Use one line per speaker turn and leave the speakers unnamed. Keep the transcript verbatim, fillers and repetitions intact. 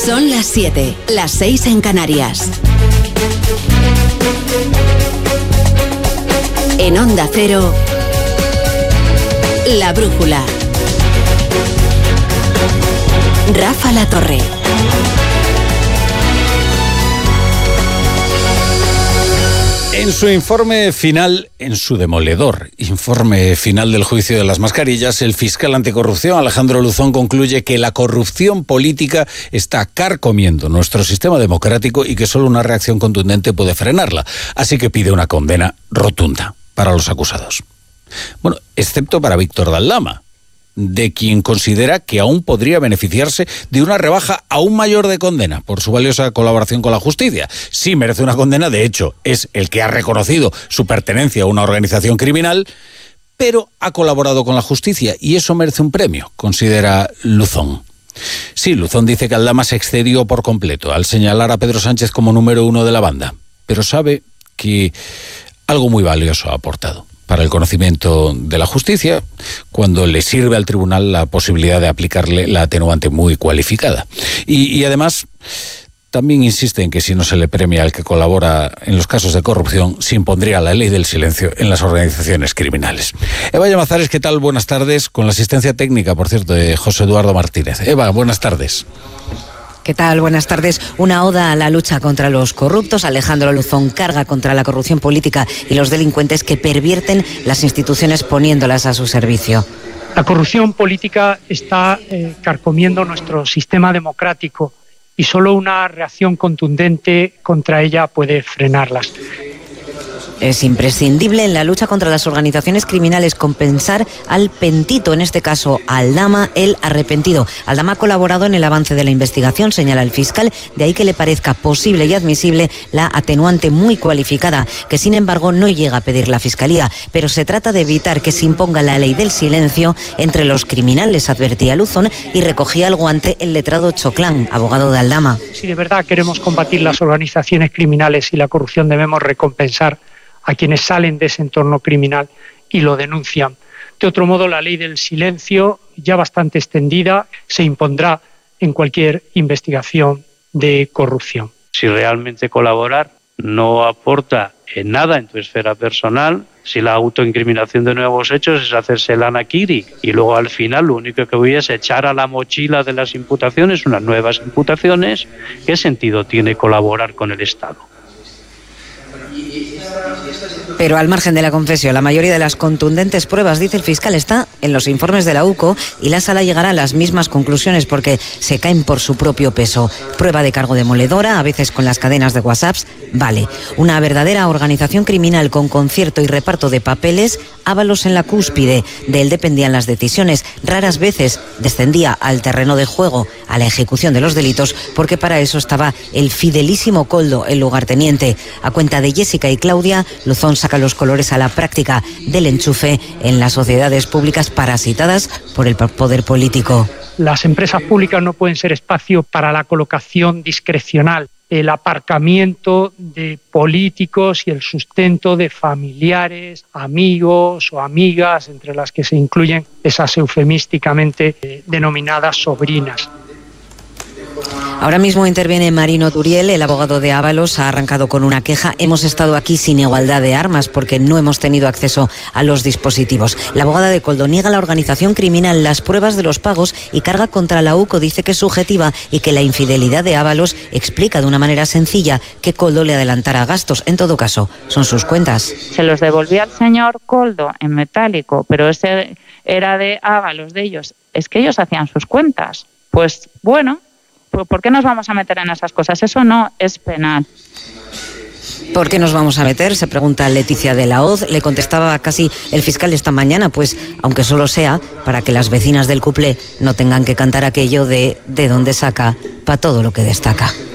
Son las siete, las seis en Canarias. En Onda Cero, La Brújula. Rafa La Torre.
En su informe final, en su demoledor informe final del juicio de las mascarillas, el fiscal anticorrupción Alejandro Luzón concluye que la corrupción política está carcomiendo nuestro sistema democrático y que solo una reacción contundente puede frenarla. Así que pide una condena rotunda para los acusados. Bueno, excepto para Víctor de Aldama, de quien considera que aún podría beneficiarse de una rebaja aún mayor de condena por su valiosa colaboración con la justicia. Sí merece una condena, de hecho, es el que ha reconocido su pertenencia a una organización criminal, pero ha colaborado con la justicia y eso merece un premio, considera Luzón. Sí, Luzón dice que Aldama se excedió por completo al señalar a Pedro Sánchez como número uno de la banda, pero sabe que algo muy valioso ha aportado para el conocimiento de la justicia, cuando le sirve al tribunal la posibilidad de aplicarle la atenuante muy cualificada. Y, y además, también insiste en que si no se le premia al que colabora en los casos de corrupción, se impondría la ley del silencio en las organizaciones criminales. Eva Llamazares, ¿qué tal? Buenas tardes, con la asistencia técnica, por cierto, de José Eduardo Martínez. Eva, buenas tardes.
¿Qué tal? Buenas tardes. Una oda a la lucha contra los corruptos. Alejandro Luzón carga contra la corrupción política y los delincuentes que pervierten las instituciones poniéndolas a su servicio.
La corrupción política está eh, carcomiendo nuestro sistema democrático y solo una reacción contundente contra ella puede frenarlas.
Es imprescindible en la lucha contra las organizaciones criminales compensar al pentito, en este caso Aldama, el arrepentido. Aldama ha colaborado en el avance de la investigación, señala el fiscal, de ahí que le parezca posible y admisible la atenuante muy cualificada, que sin embargo no llega a pedir la Fiscalía, pero se trata de evitar que se imponga la ley del silencio entre los criminales, advertía Luzón, y recogía el guante el letrado Choclán, abogado de Aldama.
Si de verdad queremos combatir las organizaciones criminales y la corrupción, debemos recompensar a quienes salen de ese entorno criminal y lo denuncian. De otro modo, la ley del silencio, ya bastante extendida, se impondrá en cualquier investigación de corrupción.
Si realmente colaborar no aporta en nada en tu esfera personal, si la autoincriminación de nuevos hechos es hacerse el harakiri y luego al final lo único que voy es echar a la mochila de las imputaciones unas nuevas imputaciones, ¿qué sentido tiene colaborar con el Estado?
Pero al margen de la confesión, la mayoría de las contundentes pruebas, dice el fiscal, está en los informes de la U C O y la sala llegará a las mismas conclusiones porque se caen por su propio peso. Prueba de cargo demoledora, a veces con las cadenas de WhatsApps, vale. Una verdadera organización criminal con concierto y reparto de papeles, Ábalos en la cúspide, de él dependían las decisiones. Raras veces descendía al terreno de juego, a la ejecución de los delitos, porque para eso estaba el fidelísimo Koldo, el lugarteniente. A cuenta de Jessica y Claudia, Luzón saca los colores a la práctica del enchufe en las sociedades públicas parasitadas por el poder político.
Las empresas públicas no pueden ser espacio para la colocación discrecional, el aparcamiento de políticos y el sustento de familiares, amigos o amigas, entre las que se incluyen esas eufemísticamente eh, denominadas sobrinas.
Ahora mismo interviene Marino Turiel, el abogado de Ábalos, ha arrancado con una queja. Hemos estado aquí sin igualdad de armas porque no hemos tenido acceso a los dispositivos. La abogada de Koldo niega la organización criminal, las pruebas de los pagos y carga contra la U C O, dice que es subjetiva y que la infidelidad de Ábalos explica de una manera sencilla que Koldo le adelantara gastos. En todo caso, son sus cuentas.
Se los devolvía al señor Koldo en metálico, pero ese era de Ábalos, de ellos. Es que ellos hacían sus cuentas. Pues bueno, ¿por qué nos vamos a meter en esas cosas? Eso no es penal.
¿Por qué nos vamos a meter?, se pregunta Leticia de la Hoz. Le contestaba casi el fiscal esta mañana, pues aunque solo sea para que las vecinas del cuplé no tengan que cantar aquello de de dónde saca pa' todo lo que destaca.